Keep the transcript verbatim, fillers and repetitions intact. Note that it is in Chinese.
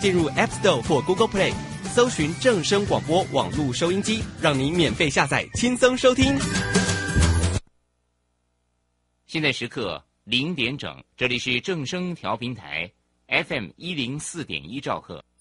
进入 App Store 或 Google Play， 搜寻正声广播网络收音机，让您免费下载，轻松收听。 现在时刻零点整，这里是正声调频台 F M 一零四点一兆赫。